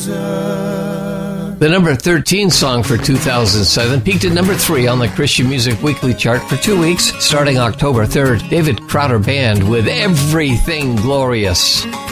The number 13 song for 2007 peaked at number 3 on the Christian Music Weekly chart for 2 weeks, starting October 3rd. David Crowder Band with Everything Glorious.